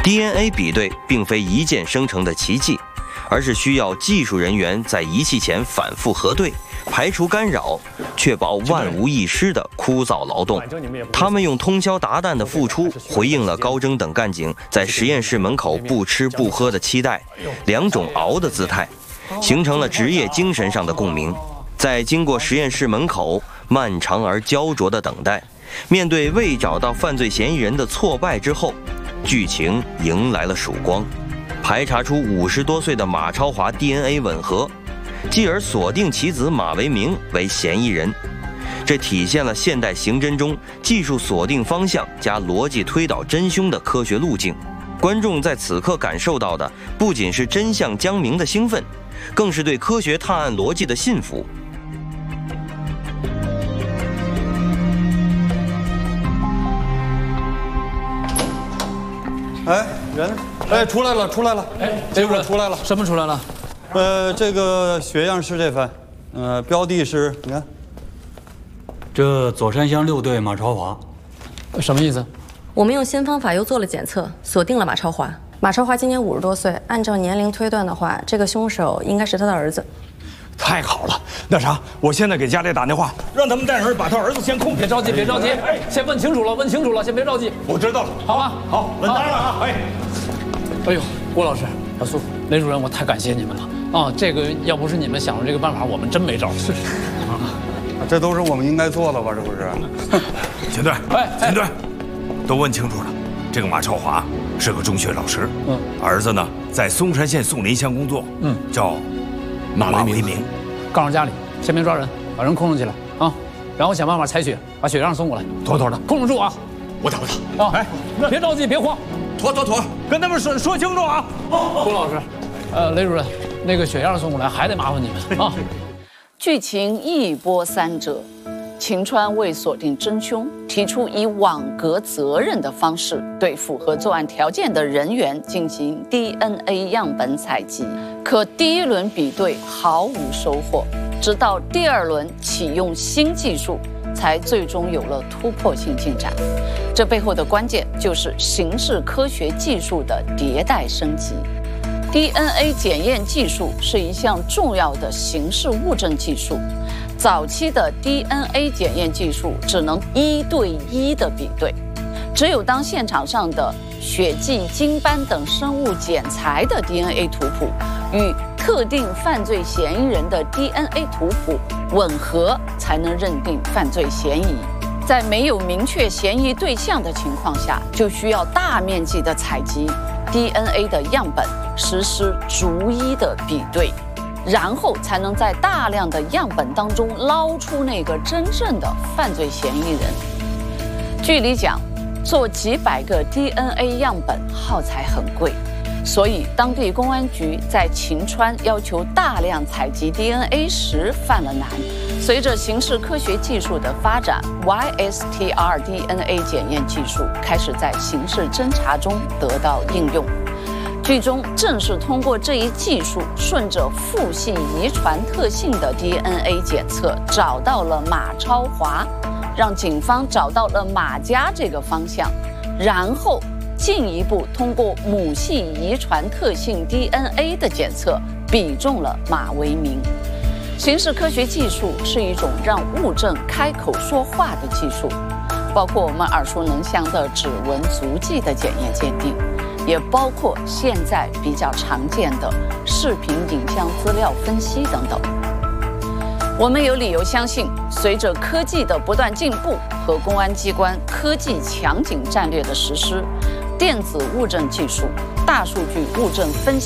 DNA 比对并非一键生成的奇迹，而是需要技术人员在仪器前反复核对，排除干扰，确保万无一失的枯燥劳动。他们用通宵达旦的付出，回应了高征等干警在实验室门口不吃不喝的期待，两种熬的姿态，形成了职业精神上的共鸣。在经过实验室门口漫长而焦灼的等待，面对未找到犯罪嫌疑人的挫败之后，剧情迎来了曙光，排查出50多岁的马超华 DNA 吻合，继而锁定其子马维明为嫌疑人。这体现了现代刑侦中技术锁定方向加逻辑推导真凶的科学路径。观众在此刻感受到的不仅是真相将明的兴奋，更是对科学探案逻辑的信服。 哎，人，哎，出来了，出来了，哎，结果出来了， 什么出来了？ 这个血样是这份，标的是，你看， 这左山乡6队马超华， 什么意思？ 我们用新方法又做了检测，锁定了马超华。马超华今年50多岁，按照年龄推断的话，这个凶手应该是他的儿子。 太好了，那啥，我现在给家里打电话，让他们带人把他儿子先控制。 别着急，别着急，先问清楚了，问清楚了，先别着急。 我知道了， 好吧？ 好，稳当了啊！ 哎呦，郭老师、小苏、雷主任，我太感谢你们了啊！这个要不是你们想的这个办法，我们真没招。是啊， 这都是我们应该做的吧？这不是？ 秦队，秦队，都问清楚了。这个马超华是个中学老师，儿子呢在松山县宋林乡工作，叫马维明。 告诉家里，先别抓人，把人控制起来啊，然后想办法采血，把血样送过来，妥妥的，控制住啊！ 我打啊！ 哎，别着急，别慌， 妥，跟他们说清楚啊！ 郭老师，雷主任，那个血样送过来还得麻烦你们啊。 剧情一波三折，秦川为锁定真凶，提出以网格责任的方式，对符合作案条件的人员进行 DNA 样本采集。可第一轮比对毫无收获，直到第2轮启用新技术，才最终有了突破性进展。这背后的关键就是刑事科学技术的迭代升级。DNA 检验技术是一项重要的刑事物证技术。早期的 DNA 检验技术只能1对1的比对，只有当现场上的血迹、精斑等生物检材的 DNA 图谱与特定犯罪嫌疑人的 DNA 图谱吻合，才能认定犯罪嫌疑。在没有明确嫌疑对象的情况下，就需要大面积的采集 DNA 的样本，实施逐一的比对，然后才能在大量的样本当中捞出那个真正的犯罪嫌疑人。据理讲，做几百个 DNA 样本耗材很贵，所以当地公安局在秦川要求大量采集 DNA 时犯了难。随着刑事科学技术的发展 ，YSTR DNA 检验技术开始在刑事侦查中得到应用。剧中正是通过这一技术，顺着父系遗传特性的 DNA 检测，找到了马超华，让警方找到了马家这个方向，然后进一步通过母系遗传特性 DNA 的检测，比中了马维明。刑事科学技术是一种让物证开口说话的技术，包括我们耳熟能详的指纹足迹的检验鉴定，也包括现在比较常见的视频影像资料分析等等。我们有理由相信，随着科技的不断进步和公安机关科技强警战略的实施，电子物证技术、大数据物证分析